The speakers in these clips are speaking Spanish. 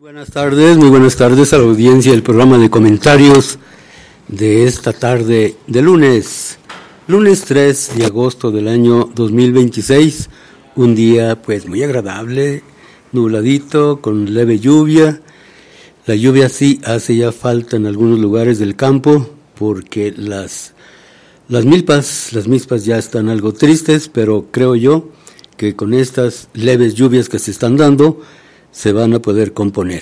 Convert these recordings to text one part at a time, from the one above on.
Muy buenas tardes a la audiencia del programa de comentarios de esta tarde de lunes 3 de agosto del año 2026, un día pues muy agradable, nubladito, con leve lluvia. La lluvia sí hace ya falta en algunos lugares del campo porque las milpas ya están algo tristes, pero creo yo que con estas leves lluvias que se están dando se van a poder componer.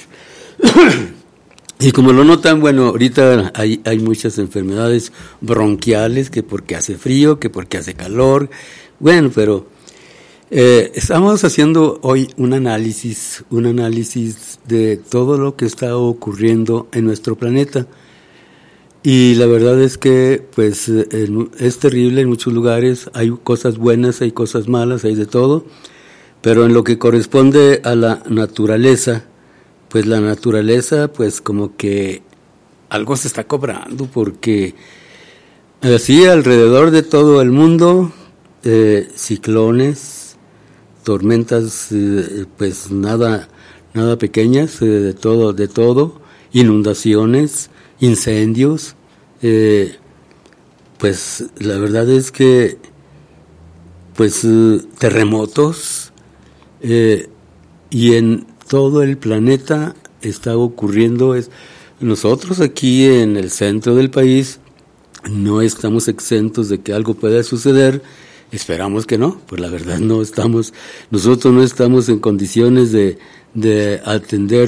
Y como lo notan, bueno, ahorita hay muchas enfermedades bronquiales, que porque hace frío, que porque hace calor. Bueno, pero estamos haciendo hoy un análisis de todo lo que está ocurriendo en nuestro planeta. Y la verdad es que pues es terrible en muchos lugares, hay cosas buenas, hay cosas malas, hay de todo. Pero en lo que corresponde a la naturaleza, pues la naturaleza, pues como que algo se está cobrando, porque así alrededor de todo el mundo, ciclones, tormentas, pues nada pequeñas, de todo, inundaciones, incendios, pues la verdad es que, pues terremotos, y en todo el planeta está ocurriendo. Nosotros aquí en el centro del país no estamos exentos de que algo pueda suceder. Esperamos que no, pues la verdad nosotros no estamos en condiciones de atender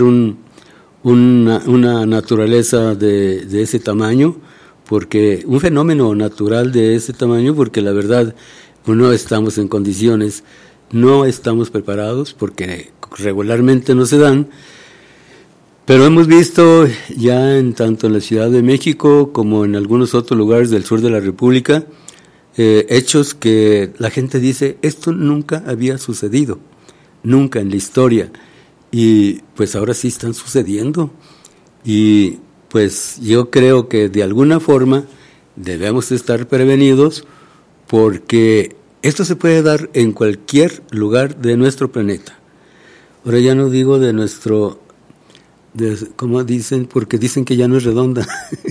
una naturaleza de ese tamaño, porque un fenómeno natural de ese tamaño, porque la verdad pues no estamos en condiciones. No estamos preparados porque regularmente no se dan, pero hemos visto ya tanto en la Ciudad de México como en algunos otros lugares del sur de la República, hechos que la gente dice, esto nunca había sucedido, nunca en la historia, y pues ahora sí están sucediendo, y pues yo creo que de alguna forma debemos estar prevenidos, porque esto se puede dar en cualquier lugar de nuestro planeta. Ahora ya no digo como dicen, porque dicen que ya no es redonda,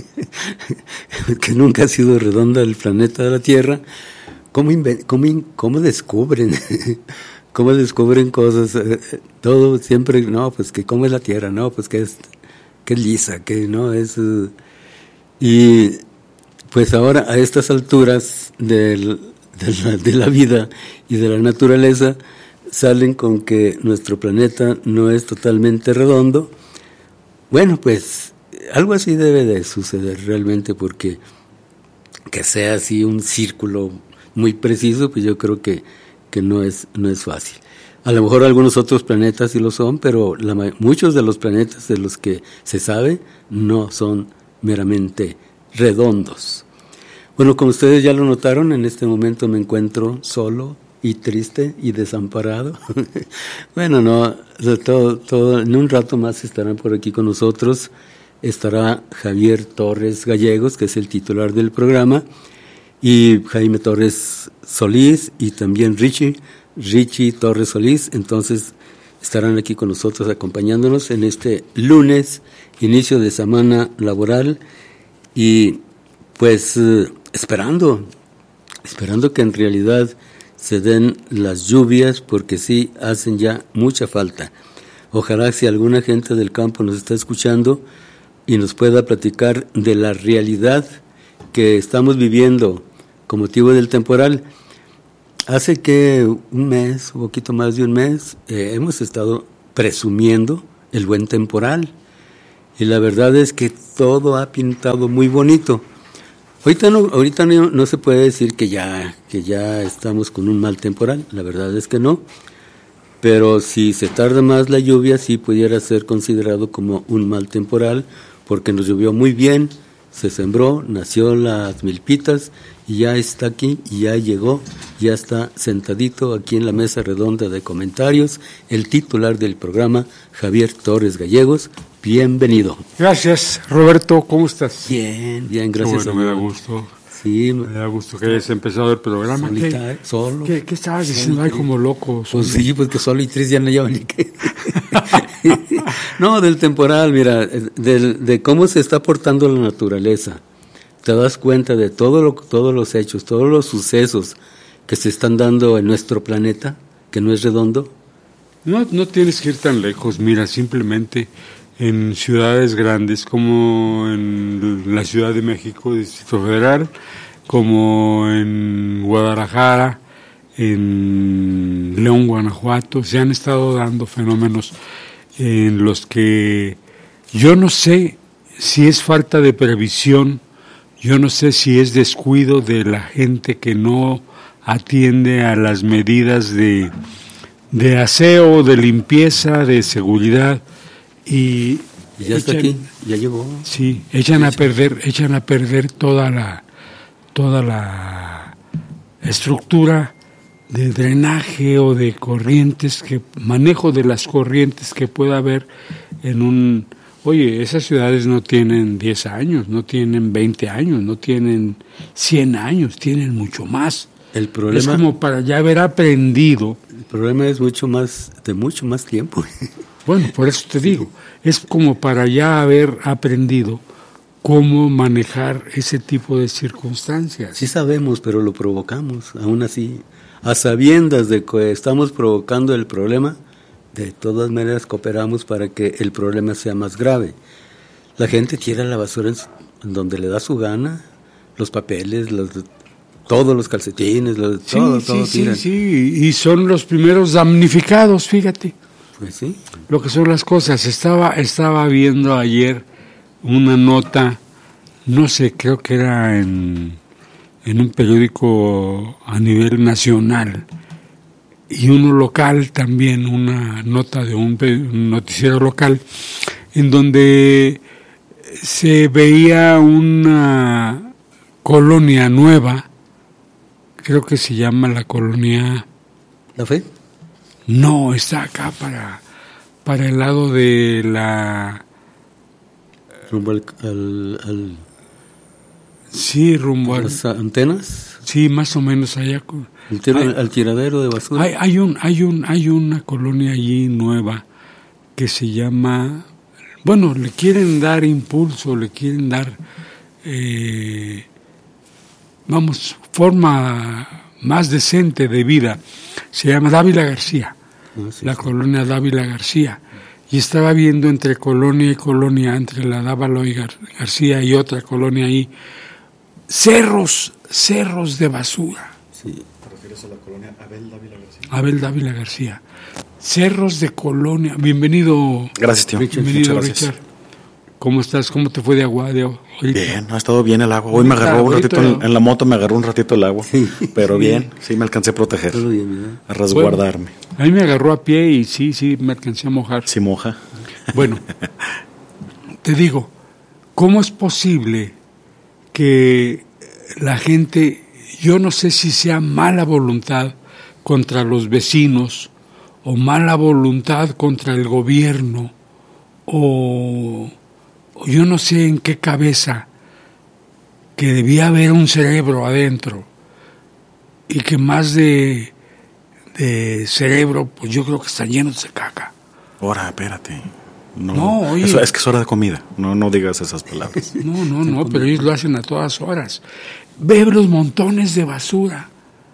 que nunca ha sido redonda el planeta de la Tierra. ¿Cómo descubren? ¿Cómo descubren cosas? Todo siempre, no, pues que cómo es la Tierra, no, pues que es lisa, que no es... y pues ahora a estas alturas de la vida y de la naturaleza salen con que nuestro planeta no es totalmente redondo. Bueno, pues algo así debe de suceder realmente, porque que sea así un círculo muy preciso, pues yo creo que no es fácil. A lo mejor algunos otros planetas sí lo son, pero muchos de los planetas de los que se sabe no son meramente redondos. Bueno, como ustedes ya lo notaron, en este momento me encuentro solo y triste y desamparado. Bueno, no, todo, en un rato más estarán por aquí con nosotros. Estará Javier Torres Gallegos, que es el titular del programa, y Jaime Torres Solís, y también Richie Torres Solís. Entonces estarán aquí con nosotros acompañándonos en este lunes, inicio de semana laboral, y pues esperando que en realidad se den las lluvias, porque sí hacen ya mucha falta. Ojalá si alguna gente del campo nos está escuchando y nos pueda platicar de la realidad que estamos viviendo con motivo del temporal. Hace que un mes, un poquito más de un mes, hemos estado presumiendo el buen temporal, y la verdad es que todo ha pintado muy bonito. Ahorita no se puede decir que ya estamos con un mal temporal, la verdad es que no, pero si se tarda más la lluvia, sí pudiera ser considerado como un mal temporal, porque nos llovió muy bien, se sembró, nació las milpitas, y ya está aquí, y ya llegó, ya está sentadito aquí en la mesa redonda de comentarios, el titular del programa, Javier Torres Gallegos. Bienvenido. Gracias, Roberto, ¿cómo estás? Bien, gracias. Bueno, me da gusto. Sí, me da gusto que hayas empezado el programa. Solo. ¿Qué estabas diciendo? Ay, como loco. Pues sí, pues que solo y tres ya no llevan ni qué. No, del temporal, mira, de cómo se está portando la naturaleza. Te das cuenta de todos los hechos, todos los sucesos que se están dando en nuestro planeta, que no es redondo. No tienes que ir tan lejos, mira, simplemente en ciudades grandes como en la Ciudad de México, Distrito Federal, como en Guadalajara, en León, Guanajuato, se han estado dando fenómenos en los que yo no sé si es falta de previsión, yo no sé si es descuido de la gente que no atiende a las medidas de aseo, de limpieza, de seguridad y ya está aquí, ya llegó. Sí, echan a perder toda la estructura de drenaje o de corrientes, manejo de las corrientes que pueda haber en un... Oye, esas ciudades no tienen 10 años, no tienen 20 años, no tienen 100 años, tienen mucho más. El problema, es como para ya haber aprendido. El problema es mucho más tiempo. Bueno, por eso te digo, es como para ya haber aprendido cómo manejar ese tipo de circunstancias. Sí sabemos, pero lo provocamos, aún así. A sabiendas de que estamos provocando el problema, de todas maneras cooperamos para que el problema sea más grave. La gente tira la basura en donde le da su gana, los papeles, todos los calcetines, todo tiran. Sí, y son los primeros damnificados, fíjate. Pues sí. Lo que son las cosas. Estaba viendo ayer una nota, no sé, creo que era en un periódico a nivel nacional y uno local también, una nota de un noticiero local, en donde se veía una colonia nueva, creo que se llama la colonia... ¿La Fe? No, está acá para el lado de la... Rumbo al sí, rumbo a las antenas. Sí, más o menos allá. Al tiradero de basura. Hay una colonia allí nueva que se llama... Bueno, le quieren dar impulso, le quieren dar... forma más decente de vida. Se llama Dávila García, colonia Dávila García. Y estaba viendo entre colonia y colonia, entre la Dávila García y otra colonia ahí, cerros de basura. Sí. ¿Te refieres a la colonia Abel Dávila García? Abel Dávila García. Cerros de colonia. Bienvenido. Gracias, tío. Bienvenido, muchas gracias. Richard. ¿Cómo estás? ¿Cómo te fue de agua ahorita? Bien, ha estado bien el agua. Hoy me agarró un ratito en la moto, me agarró un ratito el agua. Sí. Pero bien, sí me alcancé a proteger, a resguardarme. Bueno, a mí me agarró a pie y sí me alcancé a mojar. Sí moja. Bueno, te digo, ¿cómo es posible que la gente, yo no sé si sea mala voluntad contra los vecinos o mala voluntad contra el gobierno o yo no sé en qué cabeza, que debía haber un cerebro adentro y que más de cerebro, pues yo creo que están llenos de caca. Ahora, espérate. No, oye. Es que es hora de comida. No digas esas palabras. No, pero ellos lo hacen a todas horas. Ve los montones de basura.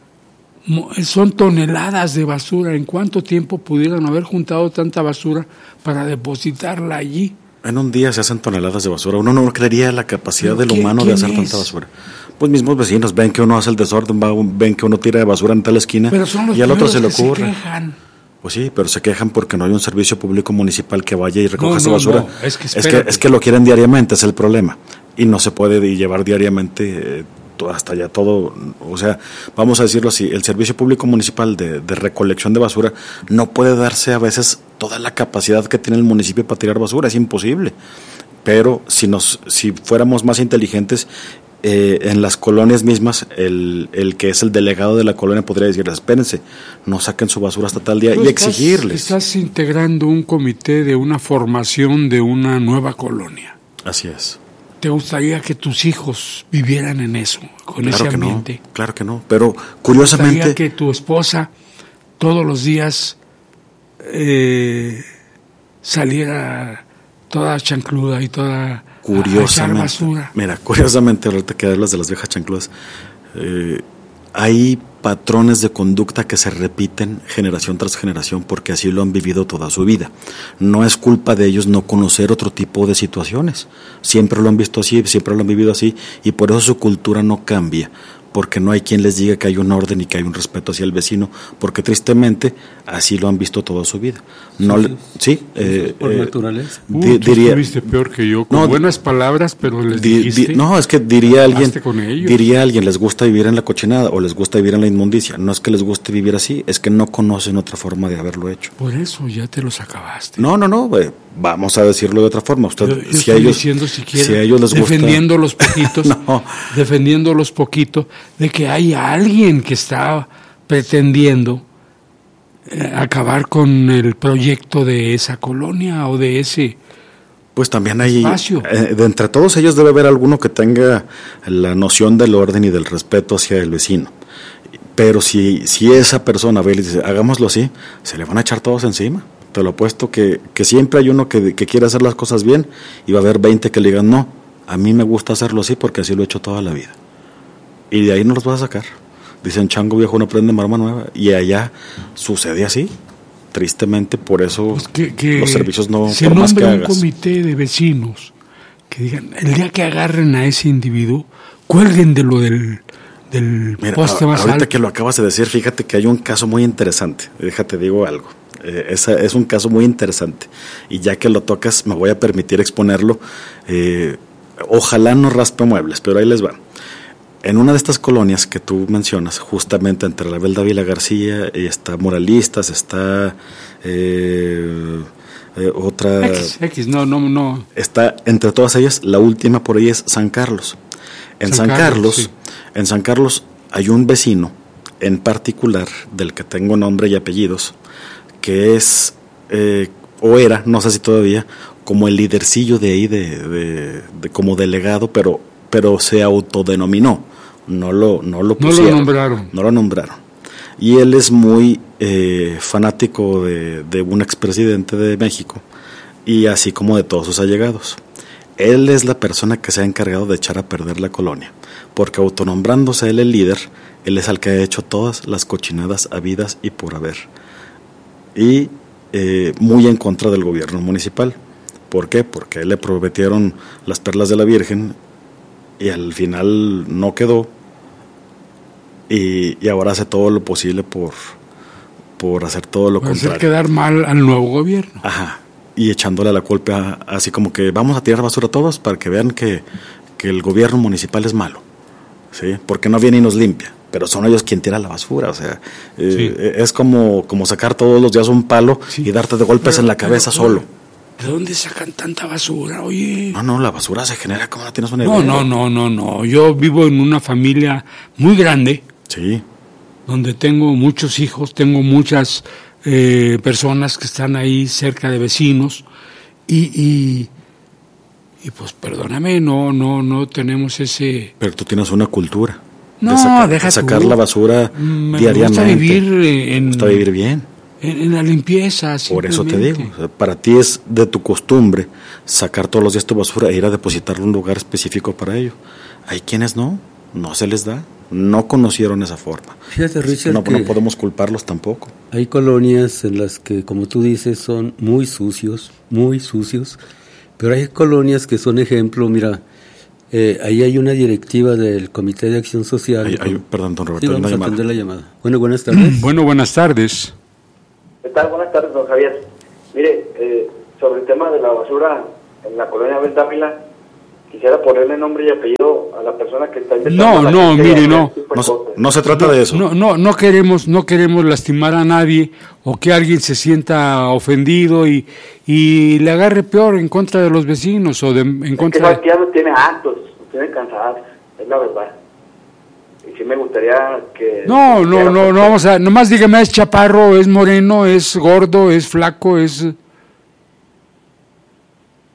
Son toneladas de basura. ¿En cuánto tiempo pudieran haber juntado tanta basura para depositarla allí? En un día se hacen toneladas de basura. Uno no creería la capacidad del humano de hacer tanta basura. Pues mismos vecinos ven que uno hace el desorden, ven que uno tira de basura en tal esquina y al otro se le ocurre. Se quejan. Pues sí, pero se quejan porque no hay un servicio público municipal que vaya y recoja esa basura. No, es que lo quieren diariamente, es el problema. Y no se puede llevar diariamente hasta allá todo. O sea, vamos a decirlo así, el servicio público municipal de recolección de basura no puede darse a veces toda la capacidad que tiene el municipio para tirar basura, es imposible. Pero si fuéramos más inteligentes, en las colonias mismas, el que es el delegado de la colonia podría decir, espérense, no saquen su basura hasta tal día y exigirles. Estás integrando un comité de una formación de una nueva colonia. Así es. ¿te gustaría que tus hijos vivieran en eso, con ese ambiente? No, claro que no, pero curiosamente... ¿Te gustaría que tu esposa todos los días saliera toda chancluda y toda a echar basura? Mira, curiosamente, ahorita que hablas de las viejas chancludas, hay patrones de conducta que se repiten generación tras generación porque así lo han vivido toda su vida. No es culpa de ellos no conocer otro tipo de situaciones. Siempre lo han visto así, siempre lo han vivido así, y por eso su cultura no cambia, porque no hay quien les diga que hay un orden y que hay un respeto hacia el vecino, porque tristemente así lo han visto toda su vida. No, por naturaleza. Tú estuviste peor que yo, con buenas palabras, pero les dijiste. No, es que diría alguien, les gusta vivir en la cochinada o les gusta vivir en la inmundicia. No es que les guste vivir así, es que no conocen otra forma de haberlo hecho. Por eso ya te los acabaste. No, vamos a decirlo de otra forma. Usted, yo estoy diciendo siquiera, si a ellos les gusta, defendiéndolos poquitos, defendiéndolos poquito, de que hay alguien que está pretendiendo acabar con el proyecto de esa colonia o de ese pues también hay espacio. De entre todos ellos debe haber alguno que tenga la noción del orden y del respeto hacia el vecino. Pero si esa persona ve y dice, hagámoslo así, se le van a echar todos encima. Te lo apuesto que siempre hay uno que quiere hacer las cosas bien y va a haber 20 que le digan, no, a mí me gusta hacerlo así porque así lo he hecho toda la vida. Y de ahí no los vas a sacar. Dicen, chango viejo no prende maroma nueva. Y allá sucede así. Tristemente, por eso pues los servicios no, se por más que hagas. Un comité de vecinos que digan, el día que agarren a ese individuo, cuelguen de lo del poste más alto. Ahorita que lo acabas de decir, fíjate que hay un caso muy interesante. Déjate, digo algo. Es un caso muy interesante. Y ya que lo tocas, me voy a permitir exponerlo. Ojalá no raspe muebles, pero ahí les va. En una de estas colonias que tú mencionas, justamente entre la Abel Dávila García y está Moralistas, está otra... No. Está entre todas ellas, la última por ahí es San Carlos. En San Carlos hay un vecino en particular, del que tengo nombre y apellidos, que es, o era, no sé si todavía, como el lidercillo de ahí, de como delegado, pero se autodenominó. No lo pusieron, no lo nombraron. Y él es muy fanático de un expresidente de México, y así como de todos sus allegados. Él es la persona que se ha encargado de echar a perder la colonia, porque autonombrándose él el líder, él es el que ha hecho todas las cochinadas habidas y por haber. Y muy en contra del gobierno municipal. ¿Por qué? Porque a él le prometieron las perlas de la Virgen y al final no quedó, y ahora hace todo lo posible por hacer todo lo contrario. Hacer quedar mal al nuevo gobierno. Ajá, y echándole la culpa, así como que vamos a tirar basura todos para que vean que el gobierno municipal es malo, ¿sí? Porque no viene y nos limpia, pero son ellos quien tira la basura, o sea, sí. Es como sacar todos los días un palo, sí, y darte de golpes en la cabeza solo. ¿De dónde sacan tanta basura, oye? No, la basura se genera, como no tienes una idea. No. Yo vivo en una familia muy grande. Sí. Donde tengo muchos hijos, tengo muchas personas que están ahí cerca de vecinos. Y pues perdóname, no tenemos ese... Pero tú tienes una cultura. No, de sacar la basura diariamente. Me gusta vivir bien. En la limpieza. Por eso te digo, o sea, para ti es de tu costumbre sacar todos los días tu basura e ir a depositarla en un lugar específico para ello. Hay quienes no se les da, no conocieron esa forma. Fíjate, Richard, no podemos culparlos tampoco. Hay colonias en las que, como tú dices, son muy sucios, pero hay colonias que son ejemplo. Mira, ahí hay una directiva del Comité de Acción Social. Perdón, don Roberto, sí, vamos a atender la llamada. Bueno, buenas tardes. Buenas tardes. ¿Qué tal? Buenas tardes, don Javier. Mire, sobre el tema de la basura en la colonia Abel Dávila, quisiera ponerle nombre y apellido a la persona que está No, mire, no se trata de eso. No queremos lastimar a nadie o que alguien se sienta ofendido y le agarre peor en contra de los vecinos o en contra de... ya lo tiene hartos, lo tiene cansados, es la verdad. Y sí me gustaría que... No, vamos a... Nomás dígame, ¿es chaparro, es moreno, es gordo, es flaco, es...?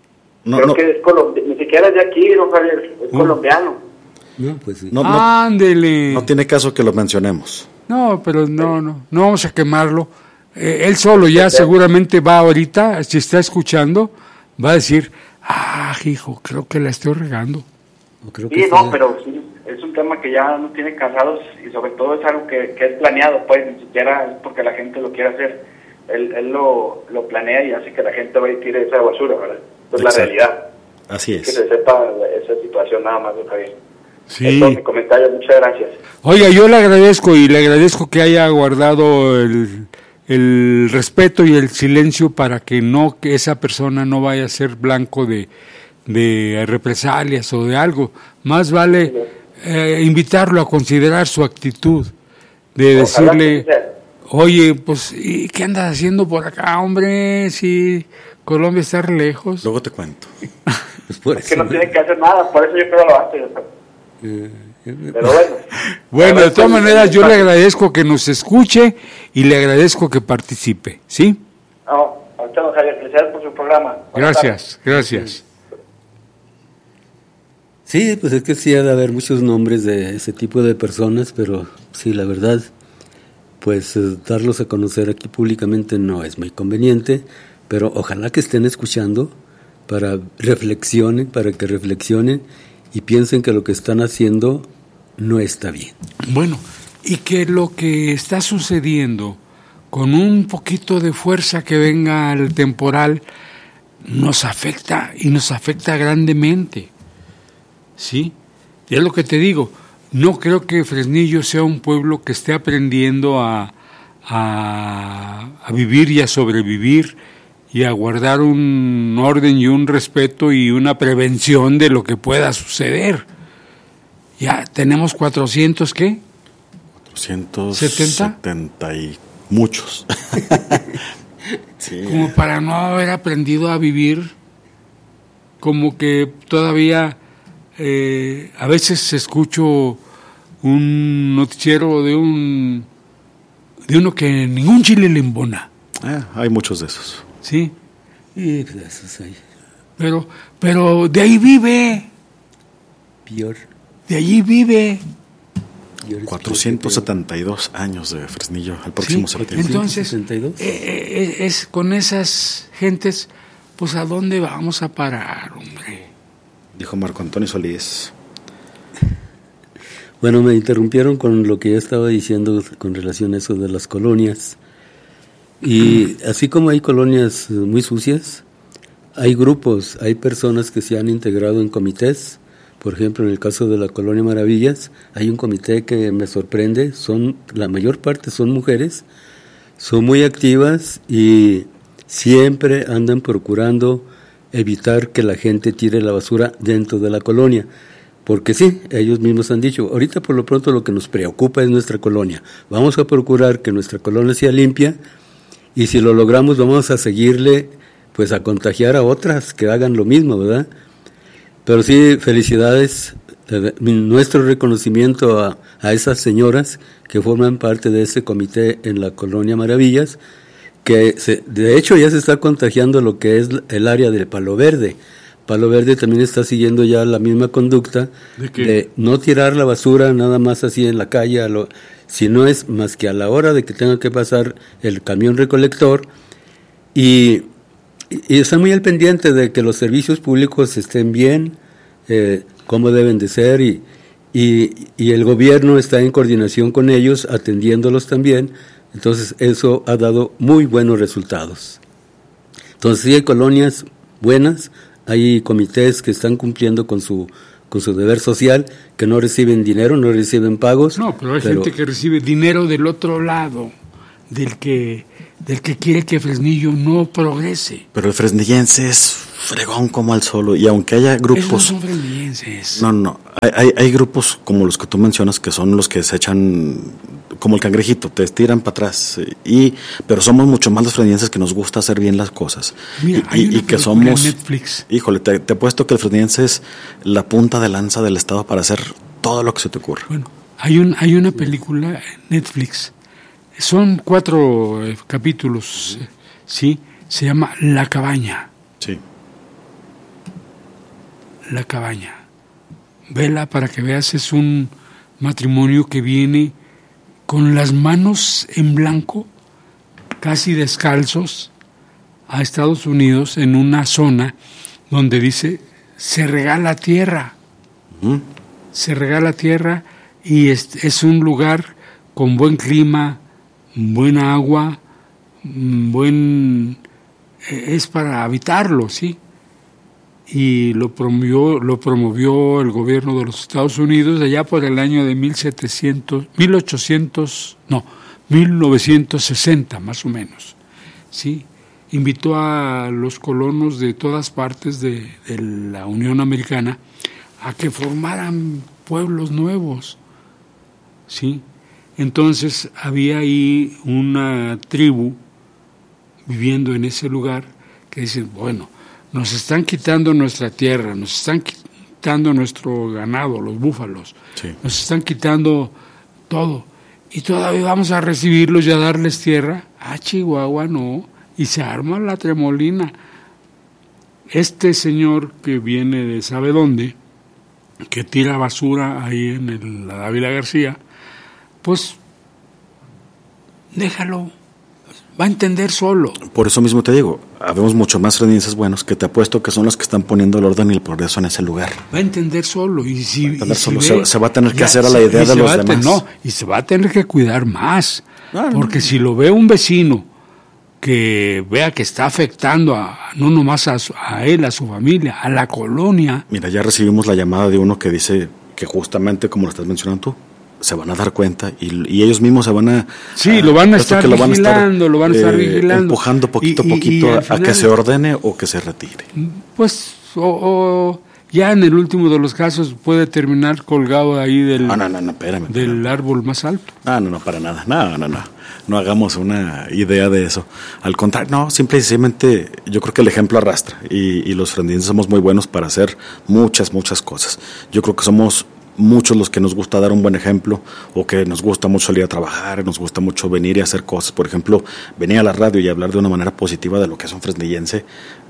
Creo que es colombiano, ni siquiera es de aquí, don Javier, es colombiano. No, pues sí. Ándele. No tiene caso que lo mencionemos. No, pero no vamos a quemarlo. Él solo ya seguramente va ahorita, si está escuchando, va a decir, hijo, creo que la estoy regando. Creo Sí, no, pero sí, es un tema que ya no tiene casados y sobre todo es algo que es planeado, pues ni siquiera es porque la gente lo quiera hacer. Él lo planea y hace que la gente vaya y tire esa basura, ¿verdad? Esa es la realidad. Así es. Que se sepa esa situación nada más, don Javier. Sí. Eso es mi comentario, muchas gracias. Oiga, yo le agradezco que haya guardado el respeto y el silencio para que esa persona no vaya a ser blanco de represalias o de algo. Más vale invitarlo a considerar su actitud, de decirle, oye, pues, ¿y qué andas haciendo por acá, hombre? Si Colombia está re lejos. Luego te cuento. Pues por Es eso, que no tiene que hacer nada, por eso yo creo lo hace. Pero bueno. Bueno, de todas maneras, yo le agradezco que nos escuche y le agradezco que participe, ¿sí? No, ahorita don Javier, felicidades por su programa. Gracias. Sí, pues es que sí ha de haber muchos nombres de ese tipo de personas, pero sí, la verdad, pues darlos a conocer aquí públicamente no es muy conveniente, pero ojalá que estén escuchando para que reflexionen y piensen que lo que están haciendo no está bien. Bueno, y que lo que está sucediendo, con un poquito de fuerza que venga al temporal, nos afecta y nos afecta grandemente. ¿Sí? Y es lo que te digo, no creo que Fresnillo sea un pueblo que esté aprendiendo a vivir y a sobrevivir y a guardar un orden y un respeto y una prevención de lo que pueda suceder. Ya tenemos 400, ¿qué? 470 y muchos. Sí. Como para no haber aprendido a vivir, como que todavía a veces escucho un noticiero de uno que ningún chile le embona. Hay muchos de esos. Sí. Y pues eso es ahí. Pero de ahí vive. Peor. De allí vive. 472 años de Fresnillo, el próximo septiembre. Entonces, 62. es con esas gentes, pues ¿a dónde vamos a parar, hombre? Dijo Marco Antonio Solís. Bueno, me interrumpieron con lo que yo estaba diciendo con relación a eso de las colonias. Y así como hay colonias muy sucias, hay grupos, hay personas que se han integrado en comités. Por ejemplo, en el caso de la Colonia Maravillas, hay un comité que me sorprende, la mayor parte son mujeres, son muy activas y siempre andan procurando evitar que la gente tire la basura dentro de la colonia. Porque sí, ellos mismos han dicho, ahorita por lo pronto lo que nos preocupa es nuestra colonia. Vamos a procurar que nuestra colonia sea limpia y si lo logramos vamos a seguirle, pues a contagiar a otras que hagan lo mismo, ¿verdad? Pero sí, felicidades, nuestro reconocimiento a esas señoras que forman parte de ese comité en la Colonia Maravillas, que de hecho ya se está contagiando lo que es el área del Palo Verde. Palo Verde también está siguiendo ya la misma conducta de no tirar la basura nada más así en la calle, si no es más que a la hora de que tenga que pasar el camión recolector y están muy al pendiente de que los servicios públicos estén bien, como deben de ser y el gobierno está en coordinación con ellos, atendiéndolos también. Entonces eso ha dado muy buenos resultados. Entonces sí hay colonias buenas, hay comités que están cumpliendo con su deber social, que no reciben dinero, no reciben pagos. No, pero hay gente que recibe dinero del otro lado, del que quiere que Fresnillo no progrese. Pero el fresnillense es fregón como al solo, y aunque haya grupos... Esos no son fresnillenses. No, hay grupos como los que tú mencionas que son los que se echan como el cangrejito, te estiran para atrás, pero somos mucho más los fresnillenses que nos gusta hacer bien las cosas. Mira, y que somos... en Netflix. Híjole, te apuesto que el fresnillense es la punta de lanza del Estado para hacer todo lo que se te ocurra. Bueno, hay una película en Netflix. Son 4 capítulos, ¿sí? Se llama La Cabaña. Sí. la cabaña. Vela para que veas, es un matrimonio que viene con las manos en blanco, casi descalzos, a Estados Unidos en una zona donde dice, se regala tierra. Se regala tierra y es un lugar con buen clima, buena agua, es para habitarlo, ¿sí? Y lo promovió el gobierno de los Estados Unidos allá por el año de 1960 más o menos, ¿sí? Invitó a los colonos de todas partes de la Unión Americana a que formaran pueblos nuevos, ¿sí? Entonces había ahí una tribu viviendo en ese lugar que dicen, bueno, nos están quitando nuestra tierra, nos están quitando nuestro ganado, los búfalos, sí, nos están quitando todo, y todavía vamos a recibirlos y a darles tierra. Chihuahua no, y se arma la tremolina. Este señor que viene de sabe dónde, que tira basura ahí en la Dávila García, pues déjalo, va a entender solo. Por eso mismo te digo, habemos mucho más fresnillenses buenos que te apuesto que son los que están poniendo el orden y el progreso en ese lugar. Va a entender solo. Y se va a tener que hacer a la idea de los demás. Y se va a tener que cuidar más. Porque si lo ve un vecino que vea que está afectando no nomás a él, a su familia, a la colonia. Mira, ya recibimos la llamada de uno que dice que justamente como lo estás mencionando tú, se van a dar cuenta y ellos mismos se van a... Sí, lo van a estar vigilando, lo van a estar vigilando. Empujando poquito a poquito a que se ordene o que se retire. Pues, o ya en el último de los casos puede terminar colgado ahí del árbol más alto. No, para nada. No hagamos una idea de eso. Al contrario, no, simplemente yo creo que el ejemplo arrastra y los fresnillenses somos muy buenos para hacer muchas cosas. Yo creo que somos muchos los que nos gusta dar un buen ejemplo o que nos gusta mucho salir a trabajar, nos gusta mucho venir y hacer cosas. Por ejemplo, venir a la radio y hablar de una manera positiva de lo que es un fresnillense.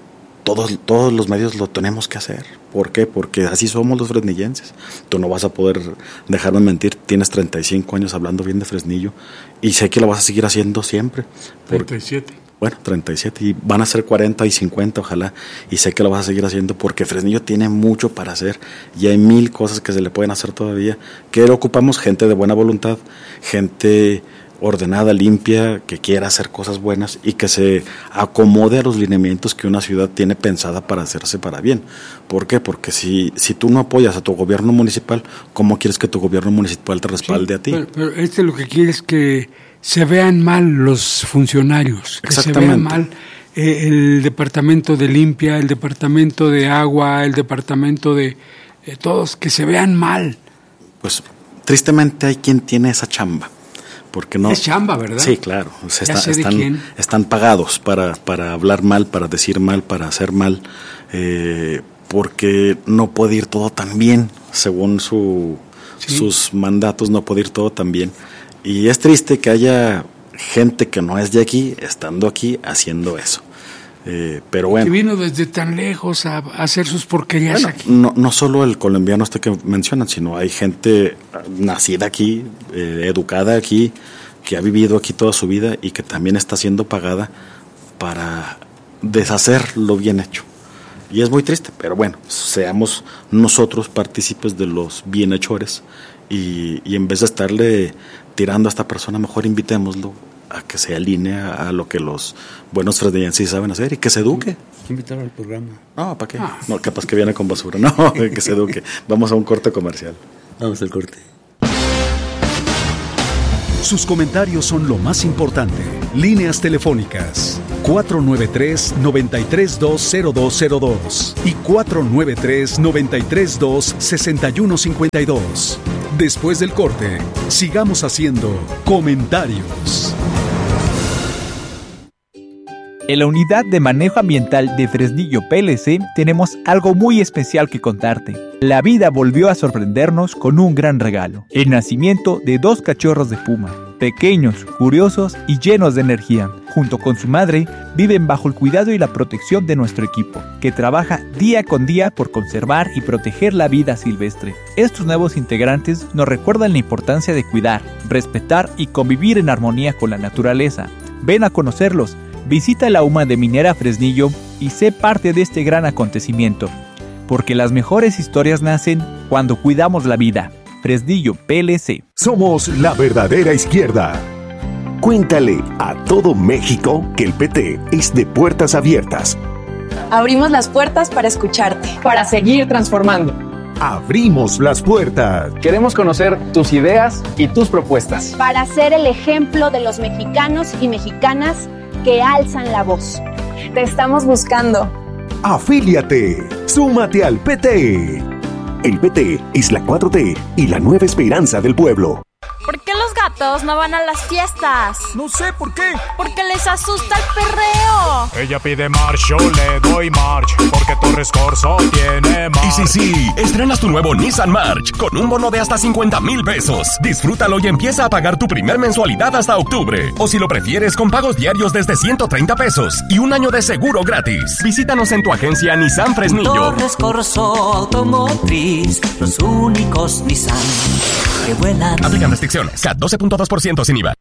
Todos los medios lo tenemos que hacer. ¿Por qué? Porque así somos los fresnillenses. Tú no vas a poder dejarme mentir. Tienes 35 años hablando bien de Fresnillo y sé que lo vas a seguir haciendo siempre. 37. Bueno, 37 y van a ser 40 y 50 ojalá, y sé que lo vas a seguir haciendo porque Fresnillo tiene mucho para hacer y hay 1000 cosas que se le pueden hacer todavía, que ocupamos gente de buena voluntad, gente ordenada, limpia, que quiera hacer cosas buenas y que se acomode a los lineamientos que una ciudad tiene pensada para hacerse para bien. ¿Por qué? Porque si tú no apoyas a tu gobierno municipal, ¿cómo quieres que tu gobierno municipal te respalde a ti? Pero lo que quiere es que se vean mal los funcionarios, que se vean mal el departamento de limpia, el departamento de agua, el departamento de todos, que se vean mal. Pues tristemente hay quien tiene esa chamba. Porque no, es chamba, ¿verdad? Sí, claro. O sea, están pagados para hablar mal, para decir mal, para hacer mal, porque no puede ir todo tan bien, según sus mandatos, no puede ir todo tan bien. Y es triste que haya gente que no es de aquí, estando aquí, haciendo eso. Pero bueno. Que vino desde tan lejos a hacer sus porquerías aquí. No solo el colombiano que mencionan, sino hay gente nacida aquí, educada aquí, que ha vivido aquí toda su vida y que también está siendo pagada para deshacer lo bien hecho. Y es muy triste, pero bueno, seamos nosotros partícipes de los bienhechores y en vez de estarle tirando a esta persona, mejor invitémoslo a que se alinee a lo que los buenos fresnillenses saben hacer y que se eduque. Invitarlo al programa. No, ¿para qué? No, capaz que viene con basura. No, que se eduque. Vamos a un corte comercial. Vamos al corte. Sus comentarios son lo más importante. Líneas telefónicas 493-932-0202 y 493-932-6152. Después del corte, sigamos haciendo comentarios. En la Unidad de Manejo Ambiental de Fresnillo PLC tenemos algo muy especial que contarte. La vida volvió a sorprendernos con un gran regalo: el nacimiento de 2 cachorros de puma. pequeños, curiosos y llenos de energía. Junto con su madre, viven bajo el cuidado y la protección de nuestro equipo, que trabaja día con día por conservar y proteger la vida silvestre. Estos nuevos integrantes nos recuerdan la importancia de cuidar, respetar y convivir en armonía con la naturaleza. Ven a conocerlos, visita la UMA de Minera Fresnillo y sé parte de este gran acontecimiento, porque las mejores historias nacen cuando cuidamos la vida. Fresnillo PLC. Somos la verdadera izquierda. Cuéntale a todo México que el PT es de puertas abiertas. Abrimos las puertas para escucharte, para seguir transformando. Abrimos las puertas. Queremos conocer tus ideas y tus propuestas. Para ser el ejemplo de los mexicanos y mexicanas que alzan la voz. Te estamos buscando. Afíliate. Súmate al PT. El PT es la 4T y la nueva esperanza del pueblo. ¿Por qué los gatos no van a las fiestas? No sé por qué. Porque les asusta el perreo. Ella pide march, yo le doy march, porque Torres Corso tiene march. Y sí, estrenas tu nuevo Nissan March con un bono de hasta 50,000 pesos. Disfrútalo y empieza a pagar tu primer mensualidad hasta octubre. O si lo prefieres, con pagos diarios desde 130 pesos y un año de seguro gratis. Visítanos en tu agencia Nissan Fresnillo. Torres Corso Automotriz, los únicos Nissan que vuelan. Aplican restricciones. CAT 12.2% sin IVA.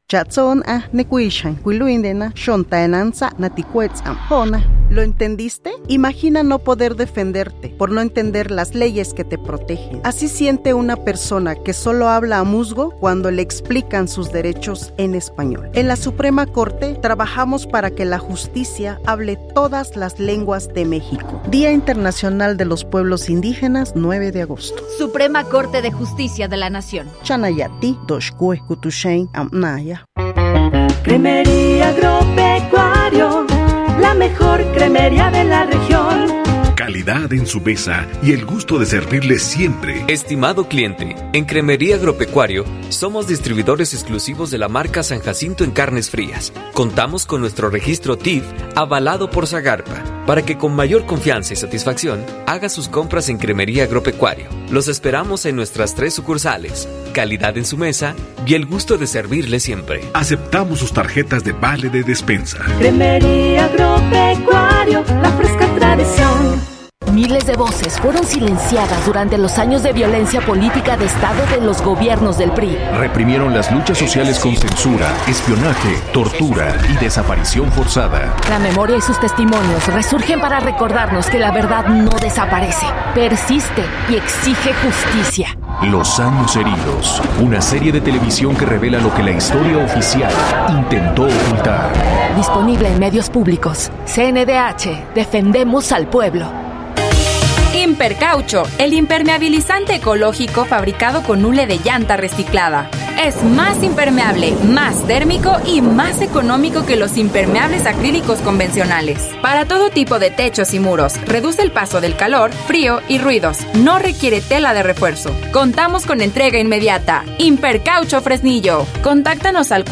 ¿Lo entendiste? Imagina no poder defenderte por no entender las leyes que te protegen. Así siente una persona que solo habla a musgo cuando le explican sus derechos en español. En la Suprema Corte trabajamos para que la justicia hable todas las lenguas de México. Día Internacional de los Pueblos Indígenas, 9 de agosto. Suprema Corte de Justicia de la Nación. Chanayati, Doshkue, Kutushain, Amnaya. Cremería Agropecuario, la mejor cremería de la región. Calidad en su mesa y el gusto de servirle siempre. Estimado cliente, en Cremería Agropecuario somos distribuidores exclusivos de la marca San Jacinto en carnes frías. Contamos con nuestro registro TIF avalado por Zagarpa para que con mayor confianza y satisfacción haga sus compras en Cremería Agropecuario. Los esperamos en nuestras 3 sucursales. Calidad en su mesa y el gusto de servirle siempre. Aceptamos sus tarjetas de vale de despensa. Cremería Agropecuario, la fresca tradición. Miles de voces fueron silenciadas durante los años de violencia política de Estado de los gobiernos del PRI. Reprimieron las luchas sociales con censura, espionaje, tortura y desaparición forzada. La memoria y sus testimonios resurgen para recordarnos que la verdad no desaparece, persiste y exige justicia. Los años heridos, una serie de televisión que revela lo que la historia oficial intentó ocultar. Disponible en medios públicos. CNDH, defendemos al pueblo. Impercaucho, el impermeabilizante ecológico fabricado con hule de llanta reciclada. Es más impermeable, más térmico y más económico que los impermeables acrílicos convencionales. Para todo tipo de techos y muros, reduce el paso del calor, frío y ruidos. No requiere tela de refuerzo. Contamos con entrega inmediata. Impercaucho Fresnillo. Contáctanos al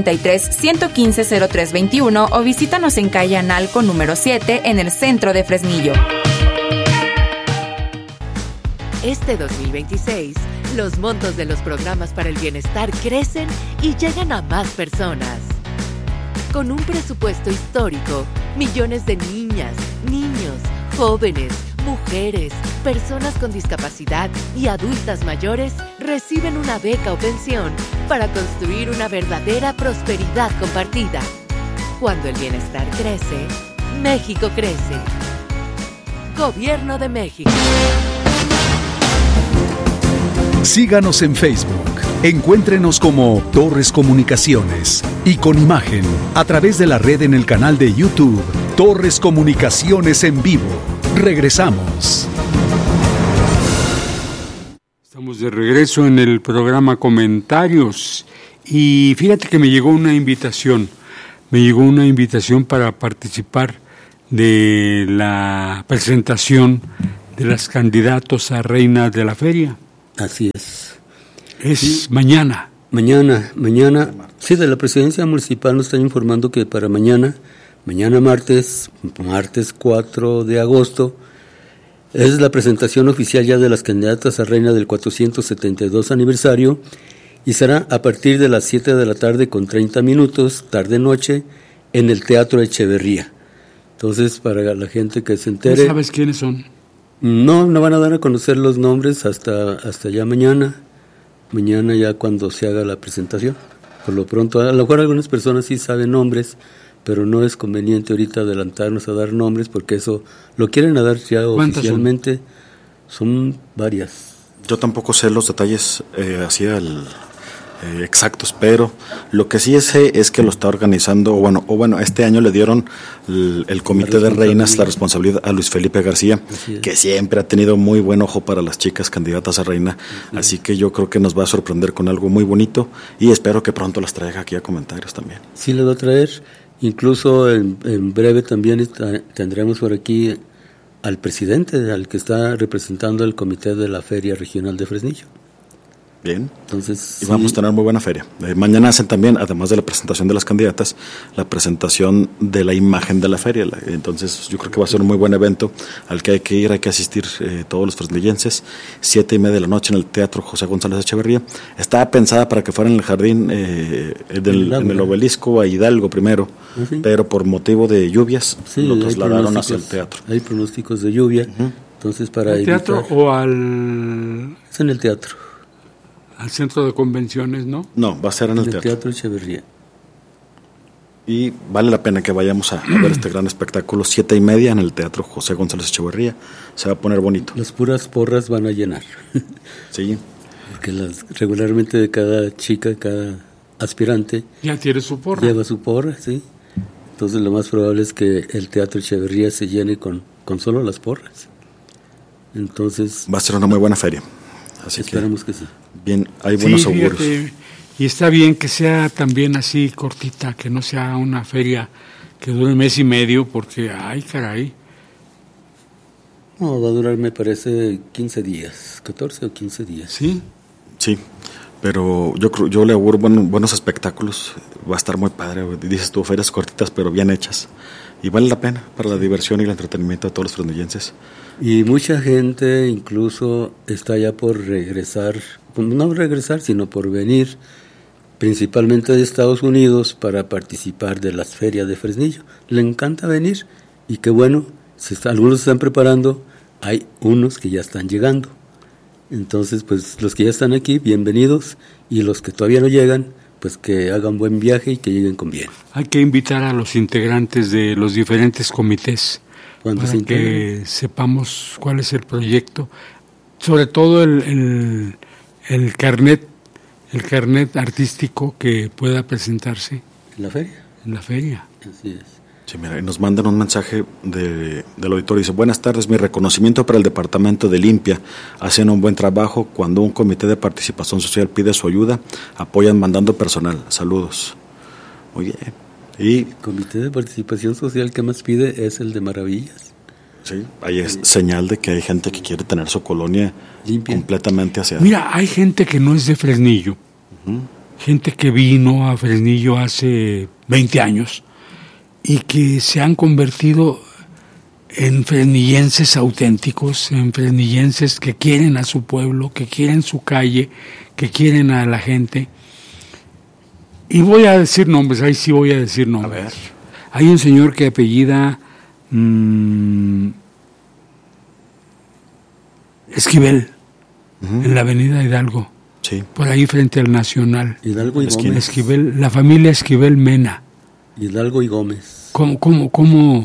493-115-0321 o visítanos en calle Analco número 7 en el centro de Fresnillo. Este 2026, los montos de los programas para el bienestar crecen y llegan a más personas. Con un presupuesto histórico, millones de niñas, niños, jóvenes, mujeres, personas con discapacidad y adultas mayores reciben una beca o pensión para construir una verdadera prosperidad compartida. Cuando el bienestar crece, México crece. Gobierno de México. Síganos en Facebook. Encuéntrenos como Torres Comunicaciones y con imagen a través de la red en el canal de YouTube Torres Comunicaciones en vivo. Regresamos. Estamos de regreso en el programa Comentarios y fíjate que me llegó una invitación. Para participar de la presentación de las candidatos a reina de la feria. Así es. Es mañana. Mañana. Sí, de la presidencia municipal nos están informando que para mañana martes 4 de agosto, es la presentación oficial ya de las candidatas a reina del 472 aniversario y será a partir de las 7 de la tarde con 30 minutos, tarde-noche, en el Teatro Echeverría. Entonces, para la gente que se entere... ¿No sabes quiénes son? No van a dar a conocer los nombres hasta ya mañana ya cuando se haga la presentación. Por lo pronto, a lo mejor algunas personas sí saben nombres, pero no es conveniente ahorita adelantarnos a dar nombres porque eso lo quieren dar ya oficialmente. Son varias. Yo tampoco sé los detalles así exactos, pero lo que sí sé es que lo está organizando, o bueno, este año le dieron el Comité de Reinas la responsabilidad a Luis Felipe García, que siempre ha tenido muy buen ojo para las chicas candidatas a reina, así que yo creo que nos va a sorprender con algo muy bonito y espero que pronto las traiga aquí a comentarios también. Sí, les va a traer, incluso en breve también tendremos por aquí al presidente, al que está representando el comité de la Feria Regional de Fresnillo. Bien, entonces y vamos a tener muy buena feria. Mañana hacen también, además de la presentación de las candidatas, la presentación de la imagen de la feria. Entonces yo creo que va a ser un muy buen evento al que hay que ir, hay que asistir todos los fresnillenses. 7:30 de la noche en el Teatro José González Echeverría. Estaba pensada para que fuera en el jardín, en el obelisco a Hidalgo primero, pero por motivo de lluvias lo trasladaron hacia el teatro. Hay pronósticos de lluvia, entonces para ¿El teatro o al...? Es en el teatro. Al centro de convenciones, ¿no? No, va a ser en el Teatro Echeverría. Y vale la pena que vayamos a ver este gran espectáculo, 7:30 en el Teatro José González Echeverría. Se va a poner bonito. Las puras porras van a llenar. Sí. Porque regularmente de cada chica, cada aspirante... Ya tiene su porra. Lleva su porra, sí. Entonces lo más probable es que el Teatro Echeverría se llene con solo las porras. Entonces... Va a ser una muy buena feria. Así esperamos que sí. Bien, hay buenos augurios. Fíjate, y está bien que sea también así cortita, que no sea una feria que dure 1 mes y medio, porque, ay, caray. No, va a durar, me parece, 15 días, 14 o 15 días. ¿Sí? Sí, pero yo le auguro buenos espectáculos, va a estar muy padre. Dices tú, ferias cortitas, pero bien hechas. Y vale la pena para la diversión y el entretenimiento de todos los fresnillenses. Y mucha gente incluso está ya por regresar, no regresar, sino por venir, principalmente de Estados Unidos, para participar de las ferias de Fresnillo. Le encanta venir y qué bueno, algunos se están preparando, hay unos que ya están llegando. Entonces, pues los que ya están aquí, bienvenidos, y los que todavía no llegan, pues que hagan buen viaje y que lleguen con bien. Hay que invitar a los integrantes de los diferentes comités para que sepamos cuál es el proyecto, sobre todo el carnet artístico que pueda presentarse en la feria. En la feria. Así es. Sí, mira, y nos mandan un mensaje del auditorio. Dice: buenas tardes, mi reconocimiento para el departamento de Limpia. Hacen un buen trabajo. Cuando un comité de participación social pide su ayuda, apoyan mandando personal. Saludos. Oye, y el comité de participación social que más pide es el de Maravillas. Sí, ahí es señal de que hay gente que quiere tener su colonia limpia, completamente aseada. Mira, hay gente que no es de Fresnillo, gente que vino a Fresnillo hace 20 años y que se han convertido en fresnillenses auténticos, en fresnillenses que quieren a su pueblo, que quieren su calle, que quieren a la gente. Y voy a decir nombres, ahí sí voy a decir nombres. A ver. Hay un señor que apellida Esquivel, en la avenida Hidalgo, sí, por ahí frente al Nacional. Hidalgo y Gómez. Esquivel, la familia Esquivel Mena. Hidalgo y Gómez. ¿Cómo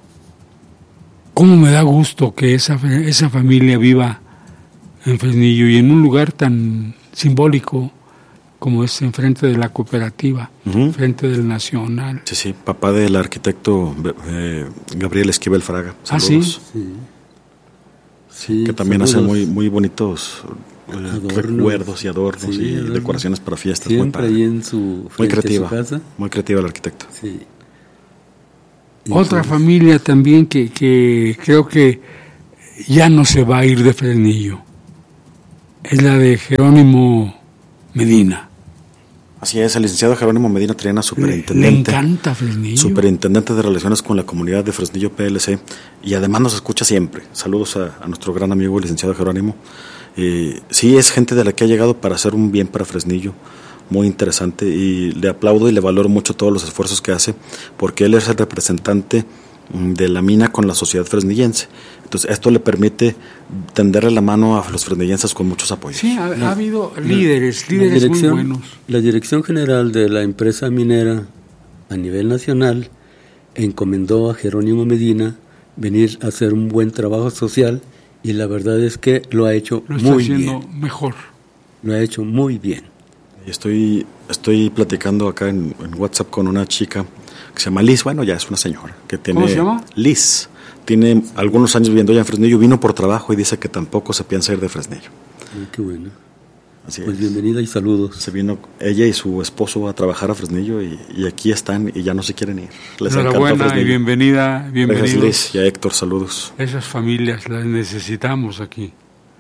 me da gusto que esa familia viva en Fresnillo y en un lugar tan simbólico como es enfrente de la cooperativa, frente del Nacional? Sí, sí, papá del arquitecto Gabriel Esquivel Fraga. Saludos. ¿Ah, sí? Sí, que también saludos. hace muy bonitos recuerdos y adornos y decoraciones para fiestas. Siempre muy ahí en su muy creativa, su casa. Muy creativa el arquitecto. Sí. Otra familia también que creo que ya no se va a ir de Fresnillo es la de Jerónimo Medina. Así es, el licenciado Jerónimo Medina Triana, superintendente. Le encanta Fresnillo. Superintendente de Relaciones con la Comunidad de Fresnillo PLC, y además nos escucha siempre. Saludos a nuestro gran amigo, el licenciado Jerónimo. Sí, es gente de la que ha llegado para hacer un bien para Fresnillo, muy interesante, y le aplaudo y le valoro mucho todos los esfuerzos que hace, porque él es el representante de la mina con la sociedad fresnillense. Entonces esto le permite tenderle la mano a los fresnillenses con muchos apoyos. Sí, ha habido líderes muy buenos. La Dirección General de la empresa minera a nivel nacional encomendó a Jerónimo Medina venir a hacer un buen trabajo social, y la verdad es que lo ha hecho muy bien. Lo está haciendo mejor. Lo ha hecho muy bien. Estoy platicando acá en WhatsApp con una chica que se llama Liz. Bueno, ya es una señora que tiene... ¿Cómo se llama? Liz. Tiene algunos años viviendo ya en Fresnillo, vino por trabajo y dice que tampoco se piensa ir de Fresnillo. Qué bueno. Así pues es. Bienvenida y saludos. Se vino ella y su esposo a trabajar a Fresnillo, y aquí están y ya no se quieren ir. Les enhorabuena y bienvenidos. Gracias, Liz, y a Héctor, saludos. Esas familias las necesitamos aquí.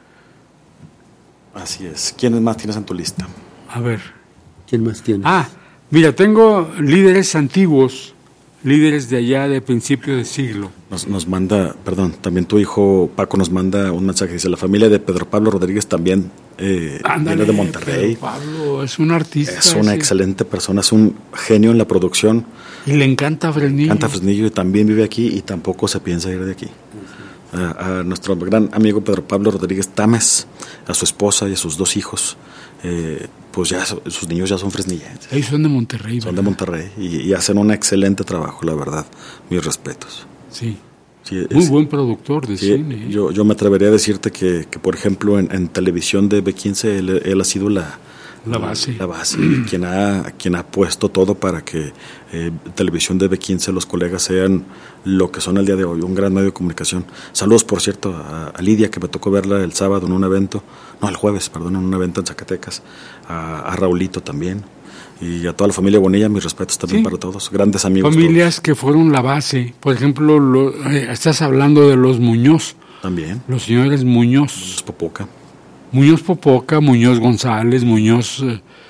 Así es. ¿Quiénes más tienes en tu lista? A ver. ¿Quién más tienes? Mira, tengo líderes antiguos, líderes de allá de principio de siglo. Nos manda, también tu hijo Paco nos manda un mensaje, dice: la familia de Pedro Pablo Rodríguez también viene de Monterrey. Pedro Pablo es un artista. Es una excelente persona, es un genio en la producción. Y le encanta Fresnillo. Y también vive aquí y tampoco se piensa ir de aquí. A nuestro gran amigo Pedro Pablo Rodríguez Tames, a su esposa y a sus 2 hijos, pues ya sus niños ya son fresnillenses. Ellos son de Monterrey. Son de Monterrey y hacen un excelente trabajo, la verdad. Mis respetos. Sí. Muy buen productor de cine. Yo me atrevería a decirte que por ejemplo, en televisión de B15, él ha sido la base, quien ha puesto todo para que televisión de B15, los colegas, sean lo que son el día de hoy, un gran medio de comunicación. Saludos, por cierto, a Lidia, que me tocó verla el sábado en un evento, el jueves, en un evento en Zacatecas, a Raulito también, y a toda la familia Bonilla, mis respetos también para todos, grandes amigos. Familias todos. Que fueron la base, por ejemplo, estás hablando de los Muñoz. También. Los señores Muñoz. Muñoz Popoca, Muñoz González, Muñoz...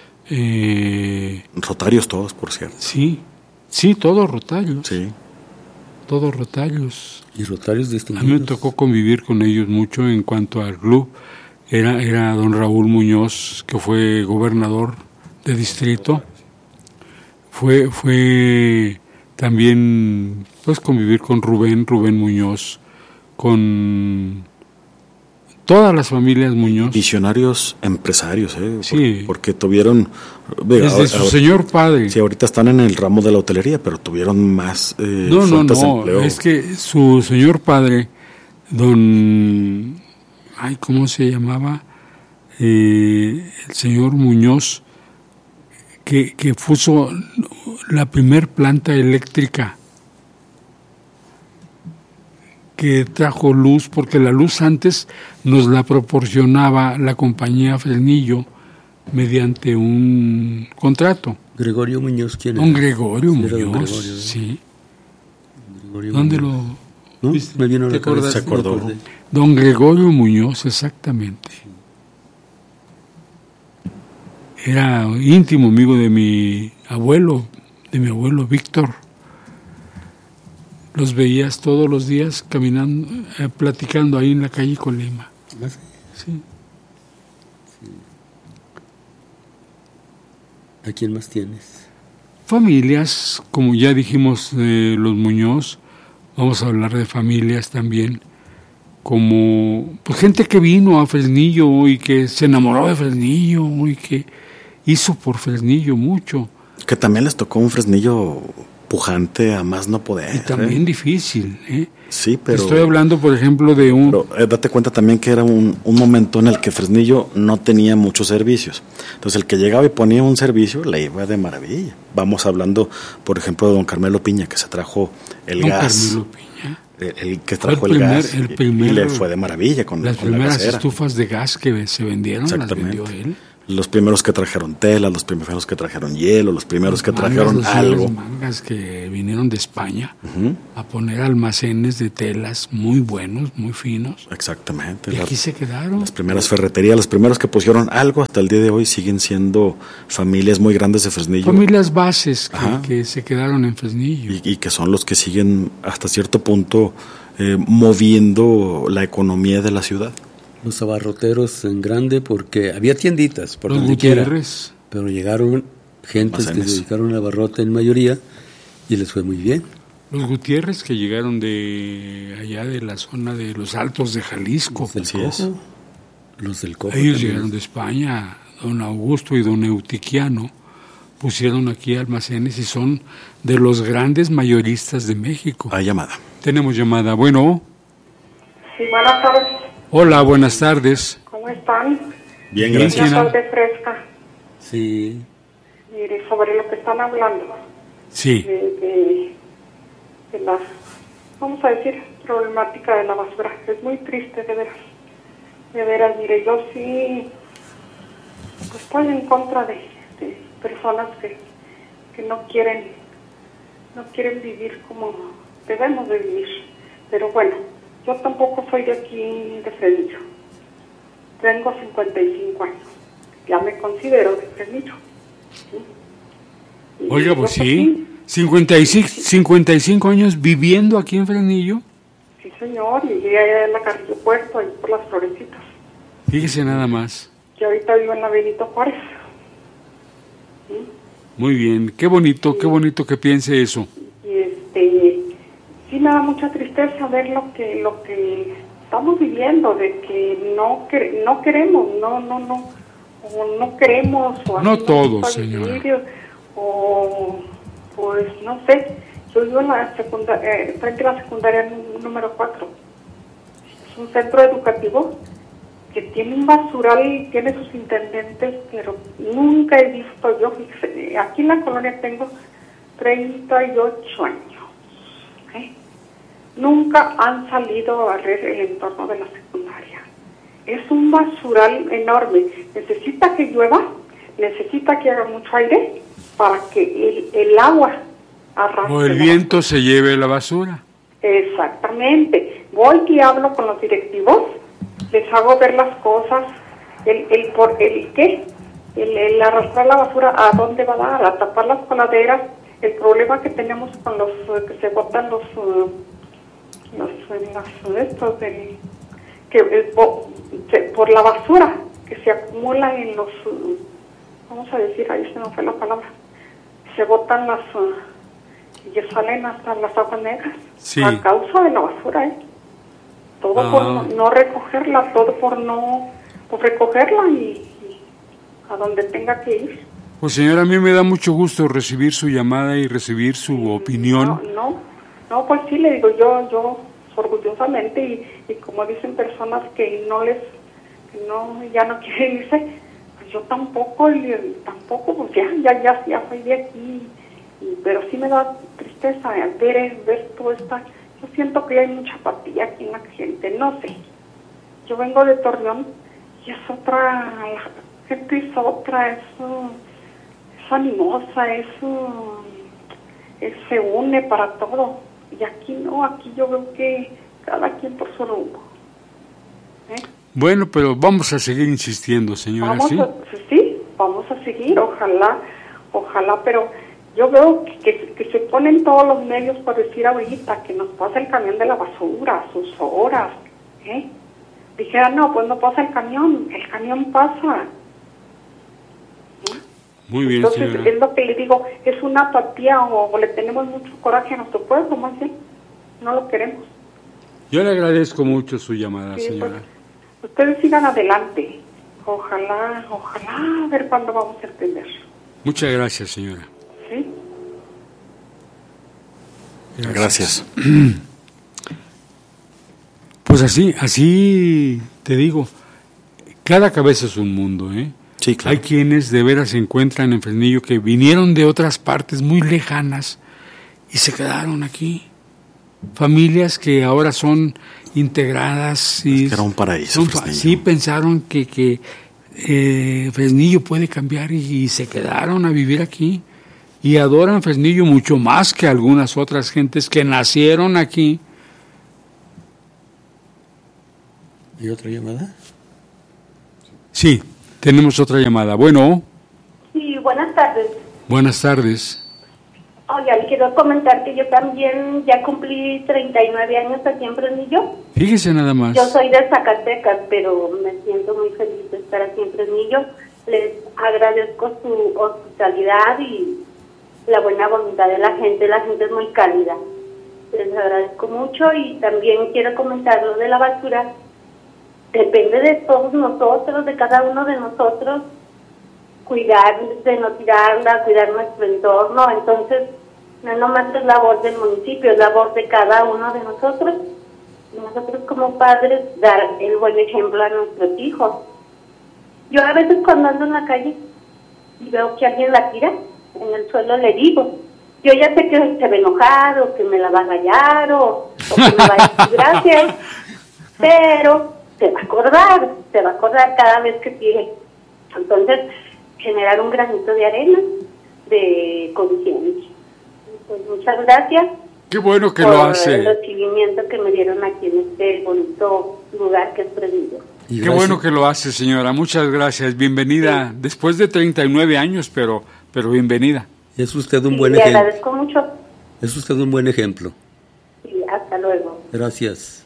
Rotarios todos, por cierto. Sí, todos Rotarios. Sí. Todos Rotarios. Y Rotarios distinguidos. A mí me tocó convivir con ellos mucho en cuanto al club. Era don Raúl Muñoz, que fue gobernador de distrito. Fue también pues convivir con Rubén Muñoz, con todas las familias Muñoz. Visionarios empresarios, sí. Porque tuvieron... Desde su señor padre. Sí, ahorita están en el ramo de la hotelería, pero tuvieron más fuentes de empleo. Es que su señor padre, ¿cómo se llamaba? El señor Muñoz, que puso la primer planta eléctrica que trajo luz, porque la luz antes nos la proporcionaba la compañía Fresnillo mediante un contrato. Gregorio Muñoz, ¿quién era? Don Gregorio Muñoz, sí. ¿Dónde lo...? ¿No? Me vino a la cabeza. Se acordó. Don Gregorio Muñoz, exactamente. Era íntimo amigo de mi abuelo Víctor. Los veías todos los días caminando, platicando ahí en la calle Colima. Sí. ¿A quién más tienes? Familias, como ya dijimos, los Muñoz. Vamos a hablar de familias también, como pues, gente que vino a Fresnillo y que se enamoró de Fresnillo y que hizo por Fresnillo mucho. Que también les tocó un Fresnillo pujante a más no poder. Y también difícil, Sí, pero... Estoy hablando, por ejemplo, de un... Pero date cuenta también que era un momento en el que Fresnillo no tenía muchos servicios. Entonces, el que llegaba y ponía un servicio, le iba de maravilla. Vamos hablando, por ejemplo, de don Carmelo Piña, que se trajo el gas. Carmelo Piña. El que trajo el gas. Y le fue de maravilla con las con primeras la gasera. estufas de gas que se vendieron, las vendió él. Los primeros que trajeron tela, los primeros que trajeron hielo, los primeros que trajeron algo. Los mangas que vinieron de España a poner almacenes de telas muy buenos, muy finos. Exactamente. Y aquí se quedaron. Las primeras ferreterías, los primeros que pusieron algo hasta el día de hoy siguen siendo familias muy grandes de Fresnillo. Familias bases que se quedaron en Fresnillo. Y que son los que siguen hasta cierto punto moviendo la economía de la ciudad. Los abarroteros en grande, porque había tienditas por los donde Gutiérrez. quiera, pero llegaron gentes que se dedicaron al abarrote en mayoría y les fue muy bien. Los Gutiérrez que llegaron de allá de la zona de los Altos de Jalisco. Los del Cojo. Ellos llegaron de España, don Augusto y don Eutiquiano pusieron aquí almacenes y son de los grandes mayoristas de México. Hay llamada. Tenemos llamada. Bueno. Sí, buenas tardes. Hola, buenas tardes. ¿Cómo están? Bien, gracias. Una tarde fresca. Sí. Mire, sobre lo que están hablando. Sí. De la, vamos a decir, problemática de la basura. Es muy triste, de veras. De veras, mire, yo sí estoy en contra de personas que no quieren vivir como debemos de vivir. Pero bueno, yo tampoco soy de aquí de Fresnillo. Tengo 55 años. Ya me considero de Fresnillo. ¿Sí? Oiga, pues sí. 55 años viviendo aquí en Fresnillo. Sí, señor. Y llegué allá en la Carrillo Puerto, ahí por las Florecitas. Fíjese nada más. Y ahorita vivo en la Benito Juárez. ¿Sí? Muy bien. Qué bonito que piense eso. Y sí me da mucha tristeza ver lo que estamos viviendo, de que no queremos, o no queremos, o no todos, señora, o pues no sé. Yo vivo en la frente a la secundaria número 4. Es un centro educativo que tiene un basural y tiene sus intendentes, pero nunca he visto yo, aquí en la colonia tengo 38 años. Nunca han salido a barrer el entorno de la secundaria. Es un basural enorme. Necesita que llueva, necesita que haga mucho aire para que el agua arrastre. O el viento se lleve la basura. Exactamente. Voy y hablo con los directivos, les hago ver las cosas, el arrastrar la basura, ¿a dónde va a dar? A tapar las coladeras. El problema que tenemos con los que se botan por la basura que se acumula en los, vamos a decir, ahí se me fue la palabra, se botan y salen hasta las aguas negras, sí, a causa de la basura, todo por no recogerla, todo por recogerla y a donde tenga que ir. Pues señora, a mí me da mucho gusto recibir su llamada y recibir su opinión. No, pues sí, le digo yo orgullosamente y como dicen personas que ya no quieren irse, pues yo tampoco, pues ya soy de aquí, pero sí me da tristeza ver todo esta, yo siento que hay mucha apatía aquí en la gente, no sé, yo vengo de Torreón y es otra, la gente es otra, es animosa, se une para todo. Y aquí no, aquí yo veo que cada quien por su rumbo. Bueno, pero vamos a seguir insistiendo, señora. Vamos a seguir, ojalá, pero yo veo que se ponen todos los medios por decir ahorita que nos pasa el camión de la basura a sus horas. Dijera, no, pues no pasa el camión pasa. Muy bien, entonces, señora. Es lo que le digo, es una apatía o le tenemos mucho coraje a nuestro pueblo, más bien, no lo queremos. Yo le agradezco mucho su llamada, señora. Pues, ustedes sigan adelante, ojalá, a ver cuándo vamos a entender. Muchas gracias, señora. Sí. Gracias. Pues así te digo, cada cabeza es un mundo, Sí, claro. Hay quienes de veras se encuentran en Fresnillo que vinieron de otras partes muy lejanas y se quedaron aquí. Familias que ahora son integradas y era un paraíso. sí pensaron que Fresnillo puede cambiar y se quedaron a vivir aquí y adoran Fresnillo mucho más que algunas otras gentes que nacieron aquí. ¿Y otra llamada? Sí, tenemos otra llamada. Bueno. Sí, buenas tardes. Buenas tardes. Oiga, le quiero comentar que yo también ya cumplí 39 años aquí en Fresnillo. Fíjese nada más. Yo soy de Zacatecas, pero me siento muy feliz de estar aquí en Fresnillo. Les agradezco su hospitalidad y la buena voluntad de la gente es muy cálida. Les agradezco mucho y también quiero comentar lo de la basura. Depende de todos nosotros, de cada uno de nosotros, cuidar de no tirarla, cuidar nuestro entorno. Entonces, no nomás es labor del municipio, es labor de cada uno de nosotros. Y nosotros como padres dar el buen ejemplo a nuestros hijos. Yo a veces cuando ando en la calle y veo que alguien la tira en el suelo, le digo, yo ya sé que se va a enojar o que me la va a rayar o que me va a decir gracias, pero se va a acordar cada vez que tire. Entonces, generar un granito de arena de conciencia. Pues muchas gracias. Qué bueno que lo hace. Por el recibimiento que me dieron aquí en este bonito lugar que es Fresnillo. Qué bueno que lo hace, señora. Muchas gracias. Bienvenida. Sí. Después de 39 años, pero bienvenida. Es usted un buen ejemplo. Le agradezco mucho. Es usted un buen ejemplo. Sí, hasta luego. Gracias.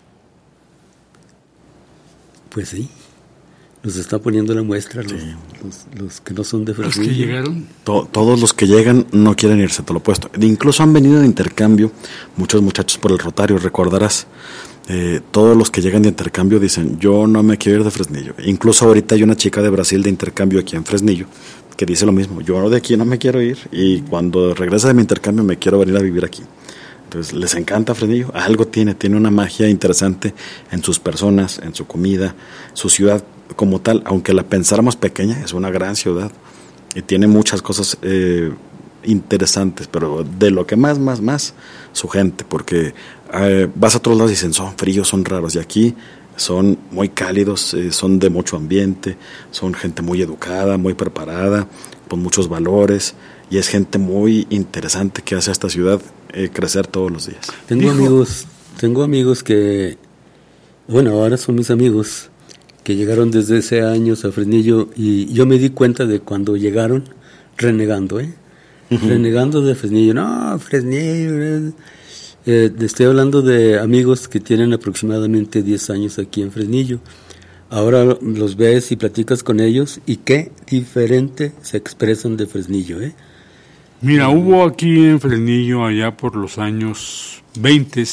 Pues sí, nos está poniendo la muestra los que no son de Fresnillo. ¿Los que llegaron? Todos los que llegan no quieren irse, te lo he puesto. Incluso han venido de intercambio muchos muchachos por el Rotario, recordarás. Todos los que llegan de intercambio dicen, yo no me quiero ir de Fresnillo. Incluso ahorita hay una chica de Brasil de intercambio aquí en Fresnillo que dice lo mismo, yo de aquí no me quiero ir y cuando regrese de mi intercambio me quiero venir a vivir aquí. Entonces, les encanta Fresnillo, algo tiene una magia interesante en sus personas, en su comida, su ciudad como tal, aunque la pensáramos pequeña, es una gran ciudad y tiene muchas cosas interesantes, pero de lo que más, su gente, porque vas a otros lados y dicen, son fríos, son raros, y aquí son muy cálidos, son de mucho ambiente, son gente muy educada, muy preparada, con muchos valores, y es gente muy interesante que hace a esta ciudad crecer todos los días. Tengo amigos que, bueno, ahora son mis amigos, que llegaron desde hace años a Fresnillo, y yo me di cuenta de cuando llegaron renegando, renegando de Fresnillo. No, Fresnillo, estoy hablando de amigos que tienen aproximadamente 10 años aquí en Fresnillo. Ahora los ves y platicas con ellos y qué diferente se expresan de Fresnillo, Mira, hubo aquí en Fresnillo allá por los años 20,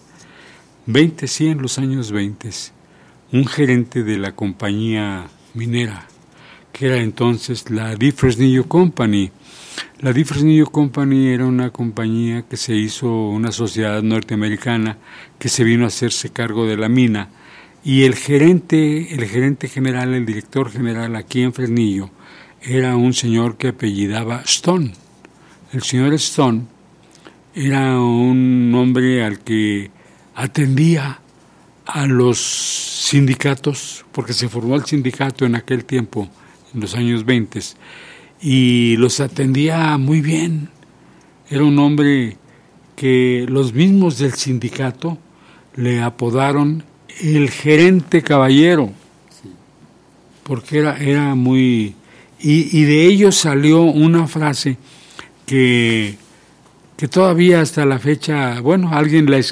sí, en los años 20, un gerente de la compañía minera, que era entonces la Di Fresnillo Company. La Di Fresnillo Company era una compañía que se hizo una sociedad norteamericana que se vino a hacerse cargo de la mina, y el gerente general, el director general aquí en Fresnillo, era un señor que apellidaba Stone. El señor Stone era un hombre al que atendía a los sindicatos, porque se formó el sindicato en aquel tiempo, en los años 20, y los atendía muy bien. Era un hombre que los mismos del sindicato le apodaron el gerente caballero, porque era muy... Y de ellos salió una frase que todavía hasta la fecha, bueno, alguien la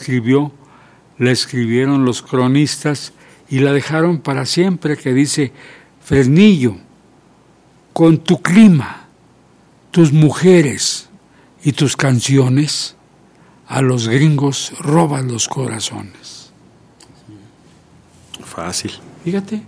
escribieron los cronistas y la dejaron para siempre, que dice: Fresnillo, con tu clima, tus mujeres y tus canciones, a los gringos robas los corazones. Fácil. Fíjate.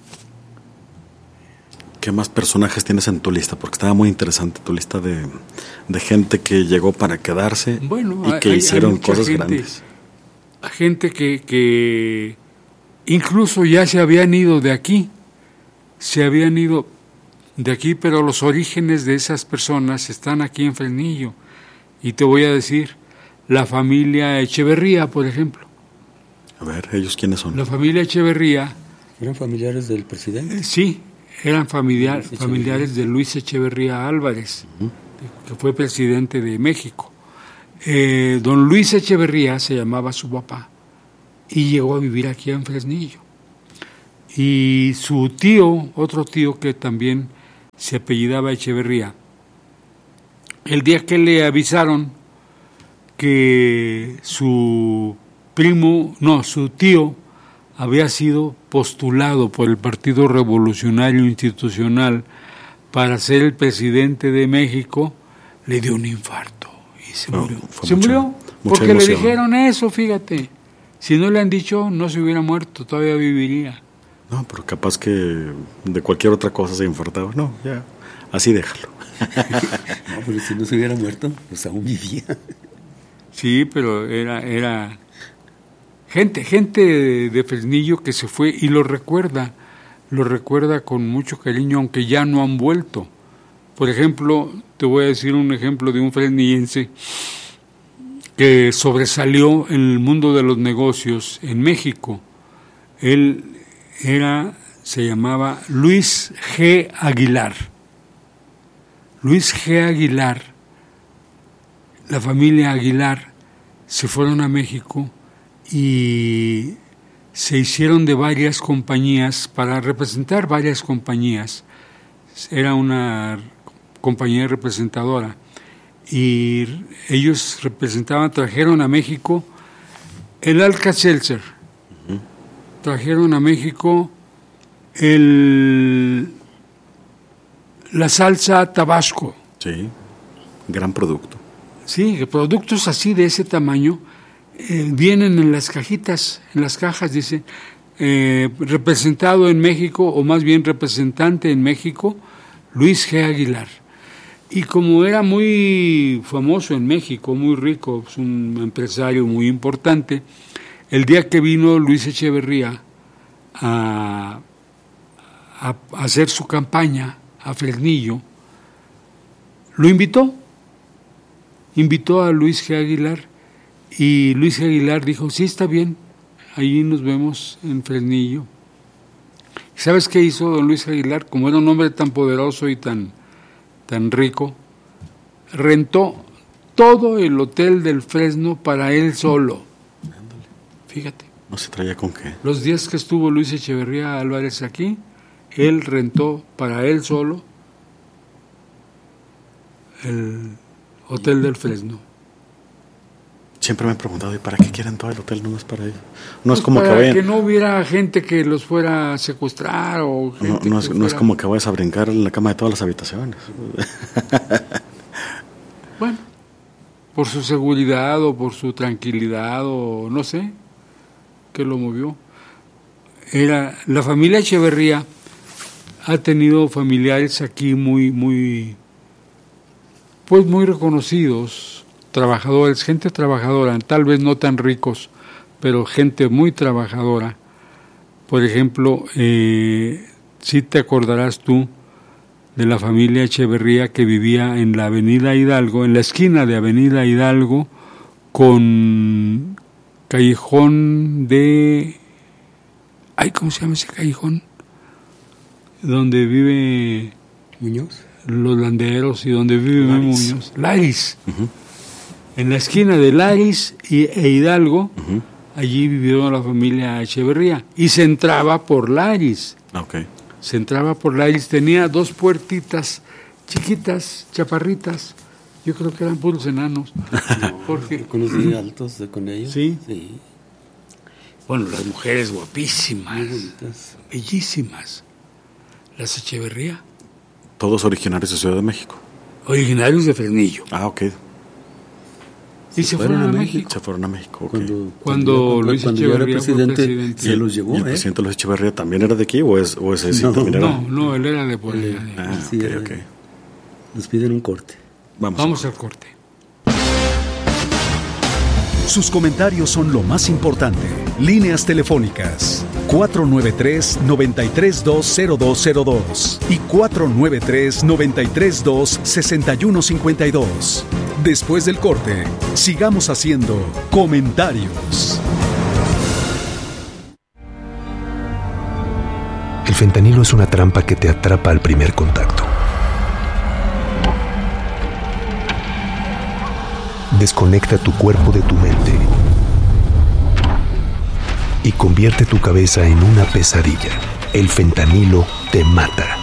¿Qué más personajes tienes en tu lista? Porque estaba muy interesante tu lista de gente que llegó para quedarse, bueno, y que hicieron cosas grandes. Hay gente que incluso ya se habían ido de aquí, pero los orígenes de esas personas están aquí en Fresnillo. Y te voy a decir, la familia Echeverría, por ejemplo. A ver, ¿ellos quiénes son? La familia Echeverría. ¿Eran familiares del presidente? Sí. eran familiares de Luis Echeverría Álvarez, que fue presidente de México. Don Luis Echeverría se llamaba su papá y llegó a vivir aquí en Fresnillo. Y su tío, otro tío que también se apellidaba Echeverría, el día que le avisaron que su tío había sido postulado por el Partido Revolucionario Institucional para ser el presidente de México, le dio un infarto y se murió. Se murió porque emoción. Le dijeron eso, fíjate. Si no le han dicho, no se hubiera muerto, todavía viviría. No, pero capaz que de cualquier otra cosa se infartaba. No, ya, así déjalo. No, pero si no se hubiera muerto, pues aún vivía. Sí, pero era gente de Fresnillo que se fue y lo recuerda con mucho cariño, aunque ya no han vuelto. Por ejemplo, te voy a decir un ejemplo de un fresnillense que sobresalió en el mundo de los negocios en México. Él se llamaba Luis G. Aguilar. Luis G. Aguilar, la familia Aguilar, se fueron a México y se hicieron de varias compañías para representar varias compañías. Era una compañía representadora y ellos trajeron a México el Alka-Seltzer, trajeron a México la salsa Tabasco. Sí, gran producto. Sí, productos así de ese tamaño vienen en las cajitas, en las cajas, dice, representado en México, o más bien representante en México, Luis G. Aguilar. Y como era muy famoso en México, muy rico, es un empresario muy importante, el día que vino Luis Echeverría a hacer su campaña a Fresnillo, lo invitó a Luis G. Aguilar, y Luis G. Aguilar dijo, sí, está bien, ahí nos vemos en Fresnillo. ¿Sabes qué hizo don Luis G. Aguilar? Como era un hombre tan poderoso y tan rico, rentó todo el hotel del Fresno para él solo. Fíjate. ¿No se traía con qué? Los días que estuvo Luis Echeverría Álvarez aquí, él rentó para él solo el hotel del Fresno. Siempre me he preguntado, ¿y para qué quieren todo el hotel nomás para ellos? No pues es como para que vayan... que no hubiera gente que los fuera a secuestrar o gente no es como que vayas a brincar en la cama de todas las habitaciones. Bueno, por su seguridad o por su tranquilidad o no sé qué lo movió. La familia Echeverría ha tenido familiares aquí muy reconocidos, trabajadores, gente trabajadora, tal vez no tan ricos, pero gente muy trabajadora. Por ejemplo, sí te acordarás tú de la familia Echeverría que vivía en la Avenida Hidalgo, en la esquina de Avenida Hidalgo con Callejón de... ¿cómo se llama ese callejón? Donde vive... Muñoz. Los Landeros y donde vive Muñoz. Laris. Uh-huh. En la esquina de Laris e Hidalgo, uh-huh, allí vivió la familia Echeverría. Y se entraba por Laris. Okay. Se entraba por Laris. Tenía dos puertitas chiquitas, chaparritas. Yo creo que eran puros enanos. Porque conocí altos con ellos. Sí. Bueno, las mujeres guapísimas, bellísimas. Las Echeverría. Todos originarios de Ciudad de México. Originarios de Fresnillo. Ok. Y se fueron a México. Se fueron a México, okay. Cuando Luis Echeverría era presidente, se los llevó. ¿Y el presidente Luis Echeverría también era de aquí o ese sí también era? No, él era de por allá. Ok. Nos piden un corte. Vamos al corte. Sus comentarios son lo más importante. Líneas telefónicas 493-9320202 y 493-932-6152. Después del corte, sigamos haciendo comentarios. El fentanilo es una trampa que te atrapa al primer contacto. Desconecta tu cuerpo de tu mente y convierte tu cabeza en una pesadilla. El fentanilo te mata.